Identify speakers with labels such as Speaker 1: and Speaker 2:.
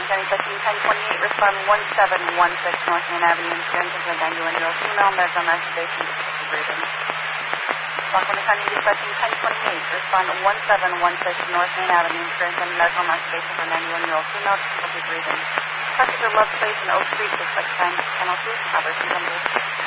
Speaker 1: County Section 1028, respond 1716 North Main Avenue, experiencing a genuine female, medical masturbation, difficulty breathing. Rockland County Section 1028, respond 1716 North Main Avenue, experiencing medical masturbation for 91-year-old female, difficulty breathing. Passenger Love Place in Oak Street, suspect time, penalty, Robertson,